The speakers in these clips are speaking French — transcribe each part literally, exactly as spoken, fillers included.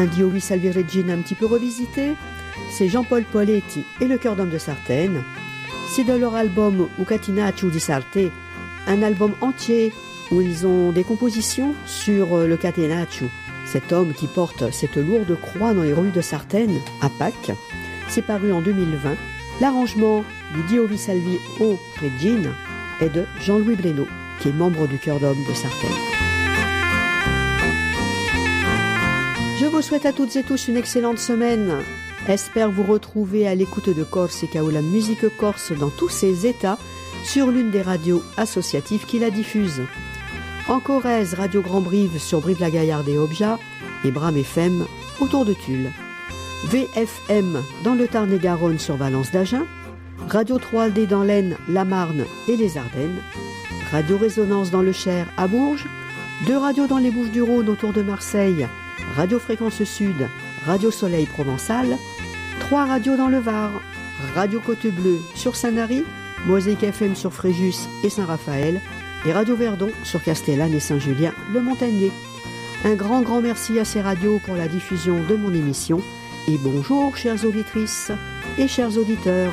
Un Dio vi salvi Regina un petit peu revisité, c'est Jean-Paul Poletti et le Chœur d'Homme de Sartène. C'est de leur album U Catenaccio di Sarte, un album entier où ils ont des compositions sur le Catenaccio, cet homme qui porte cette lourde croix dans les rues de Sartène à Pâques. C'est paru en deux mille vingt. L'arrangement du Dio vi salvi o Regina est de Jean-Louis Blénaud, qui est membre du Chœur d'Homme de Sartène. Je vous souhaite à toutes et tous une excellente semaine. Espère vous retrouver à l'écoute de Corsica ou la musique corse dans tous ses états sur l'une des radios associatives qui la diffuse. En Corrèze, Radio Grand Brive sur Brive-la-Gaillarde et Obja et Bram F M autour de Tulle. V F M dans le Tarn-et-Garonne sur Valence d'Agen. Radio trois D dans l'Aisne, la Marne et les Ardennes. Radio Résonance dans le Cher à Bourges. Deux radios dans les Bouches-du-Rhône autour de Marseille. Radio Fréquence Sud, Radio Soleil Provençal, trois radios dans le Var, Radio Côte Bleue sur Saint-Nary, Mosaïque F M sur Fréjus et Saint-Raphaël, et Radio Verdon sur Castellane et Saint-Julien-le-Montagnier. Un grand, grand merci à ces radios pour la diffusion de mon émission, et bonjour chères auditrices et chers auditeurs.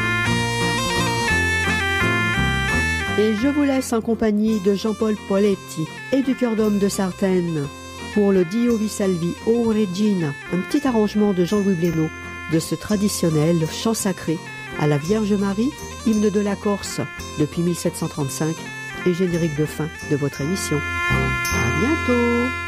Et je vous laisse en compagnie de Jean-Paul Poletti et du Chœur d'Homme de Sartène pour le Dio vi salvi o Regina, un petit arrangement de Jean-Louis Blénaud de ce traditionnel chant sacré à la Vierge Marie, hymne de la Corse depuis mille sept cent trente-cinq et générique de fin de votre émission. À bientôt.